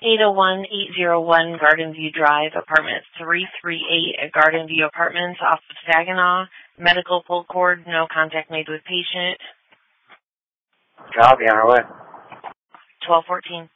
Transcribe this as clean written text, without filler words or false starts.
801-801 Garden View Drive, apartment 338 at Garden View Apartments off of Saginaw. Medical pull cord, no contact made with patient. Copy, on our way. 1214.